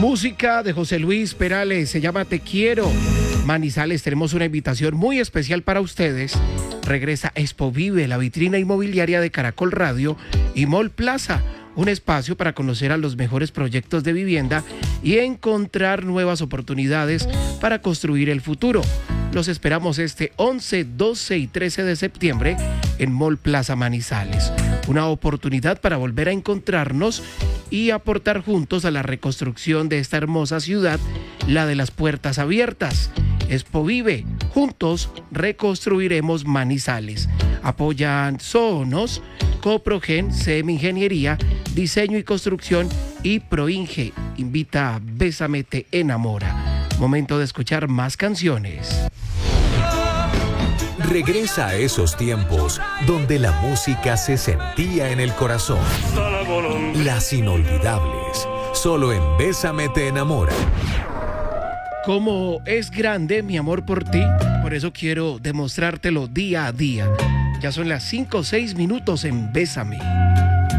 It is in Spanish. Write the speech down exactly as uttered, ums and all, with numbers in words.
Música de José Luis Perales, se llama Te Quiero. Manizales, tenemos una invitación muy especial para ustedes. Regresa Expo Vive, la vitrina inmobiliaria de Caracol Radio y Mall Plaza. Un espacio para conocer a los mejores proyectos de vivienda y encontrar nuevas oportunidades para construir el futuro. Los esperamos este once, doce y trece de septiembre en Mall Plaza Manizales. Una oportunidad para volver a encontrarnos y aportar juntos a la reconstrucción de esta hermosa ciudad, la de las puertas abiertas. Expo Vive, juntos reconstruiremos Manizales. Apoyan Sonos, Coprogen, C M Ingeniería, Diseño y Construcción y Proinge. Invita a Bésame Te Enamora. Momento de escuchar más canciones. Regresa a esos tiempos donde la música se sentía en el corazón. Las inolvidables, solo en Bésame Te Enamora. Como es grande mi amor por ti, por eso quiero demostrártelo día a día. Ya son las cinco o seis minutos en Bésame.